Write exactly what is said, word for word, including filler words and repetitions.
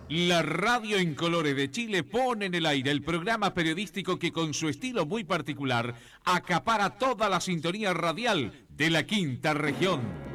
La radio en colores de Chile pone en el aire el programa periodístico que con su estilo muy particular acapara toda la sintonía radial de la quinta región.